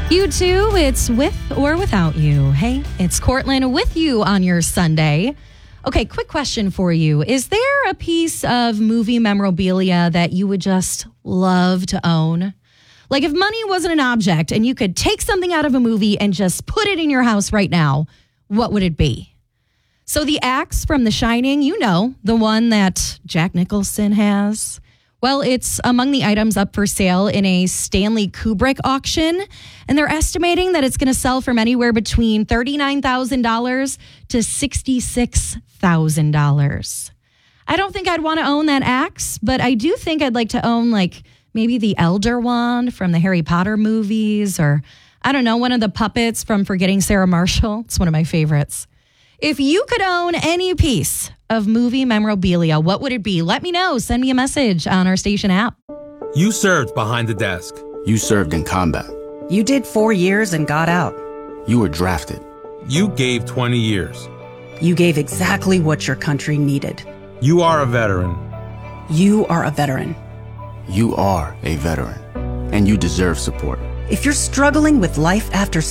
You too, it's with or without you. Hey, it's Cortland with you on your Sunday. Okay, quick question for you. Is there a piece of movie memorabilia that you would just love to own? Like if money wasn't an object and you could take something out of a movie and just put it in your house right now, what would it be? So the axe from The Shining, you know, the one that Jack Nicholson has. Well, it's among the items up for sale in a Stanley Kubrick auction, and they're estimating that it's going to sell from anywhere between $39,000 to $66,000. I don't think I'd want to own that axe, but I do think I'd like to own like maybe the Elder Wand from the Harry Potter movies, or I don't know, one of the puppets from Forgetting Sarah Marshall. It's one of my favorites. If you could own any piece of movie memorabilia, what would it be? Let me know. Send me a message on our station app. You served behind the desk. You served in combat. You did 4 years and got out. You were drafted. You gave 20 years. You gave exactly what your country needed. You are a veteran. You are a veteran. You are a veteran, and you deserve support. If you're struggling with life after